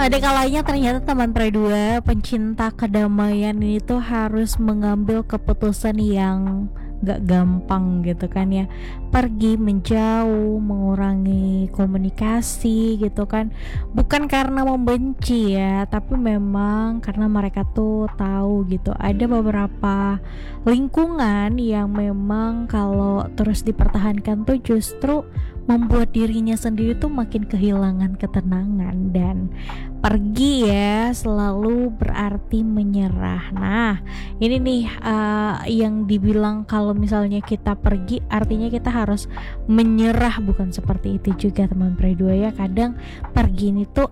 Ada kalanya ternyata teman perdua pencinta kedamaian ini tuh harus mengambil keputusan yang gak gampang gitu kan ya. Pergi menjauh, mengurangi komunikasi gitu kan. Bukan karena membenci ya, tapi memang karena mereka tuh tahu gitu. Ada beberapa lingkungan yang memang kalau terus dipertahankan tuh justru membuat dirinya sendiri tuh makin kehilangan ketenangan. Dan pergi ya selalu berarti menyerah. Nah, ini nih yang dibilang kalau misalnya kita pergi artinya kita harus menyerah, bukan seperti itu juga teman perdua ya. Kadang pergi ini tuh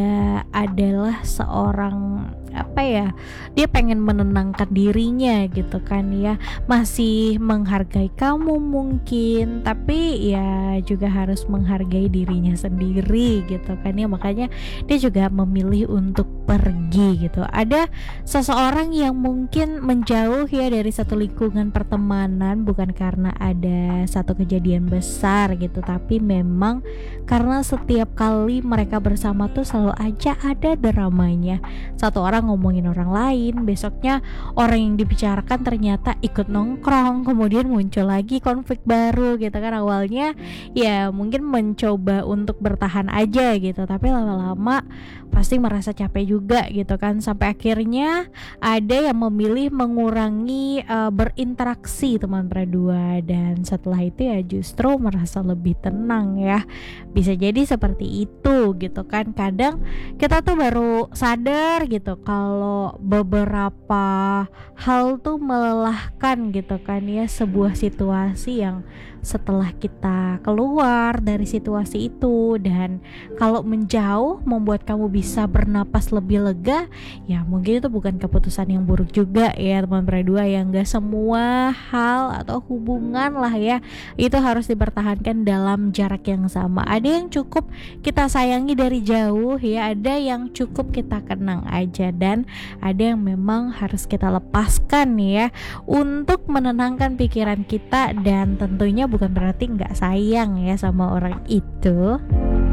adalah seorang apa ya, dia pengen menenangkan dirinya gitu kan ya, masih menghargai kamu mungkin, tapi ya juga harus menghargai dirinya sendiri gitu kan ya. Makanya dia juga memilih untuk pergi gitu. Ada seseorang yang mungkin menjauh ya dari satu lingkungan pertemanan bukan karena ada satu kejadian besar gitu, tapi memang karena setiap kali mereka bersama tuh selalu aja ada dramanya. Satu orang ngomongin orang lain, besoknya orang yang dibicarakan ternyata ikut nongkrong, kemudian muncul lagi konflik baru gitu kan. Awalnya ya mungkin mencoba untuk bertahan aja gitu, tapi lama-lama pasti merasa capek juga gitu kan, sampai akhirnya ada yang memilih mengurangi berinteraksi teman berdua, dan setelah itu ya justru merasa lebih tenang ya. Bisa jadi seperti itu gitu kan. Kadang kita tuh baru sadar gitu kalau beberapa hal tuh melelahkan gitu kan ya, sebuah situasi yang setelah kita keluar dari situasi itu dan kalau menjauh membuat kamu bisa bernapas lebih lega, ya mungkin itu bukan keputusan yang buruk juga ya teman berdua. Yang gak semua hal atau hubungan lah ya itu harus dipertahankan dalam jarak yang sama. Ada yang cukup kita sayangi dari jauh ya, ada yang cukup kita kenang aja, dan ada yang memang harus kita lepaskan ya untuk menenangkan pikiran kita, dan tentunya bukan berarti nggak sayang ya sama orang itu.